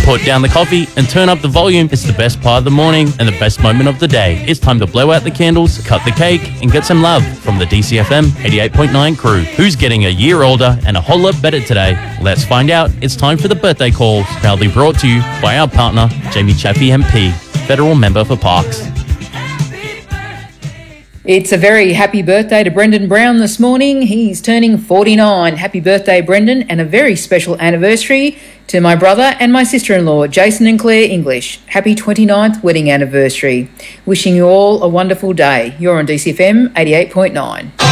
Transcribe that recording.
Put down the coffee and turn up the volume. It's the best part of the morning and the best moment of the day. It's time to blow out the candles, cut the cake, and get some love from the DCFM 88.9 crew. Who's getting a year older and a whole lot better today? Let's find out. It's time for the birthday calls, proudly brought to you by our partner, Jamie Chaffee MP, Federal Member for Parks. It's a very happy birthday to Brendan Brown this morning. He's turning 49. Happy birthday, Brendan, and a very special anniversary to my brother and my sister-in-law, Jason and Claire English. Happy 29th wedding anniversary. Wishing you all a wonderful day. You're on DCFM 88.9.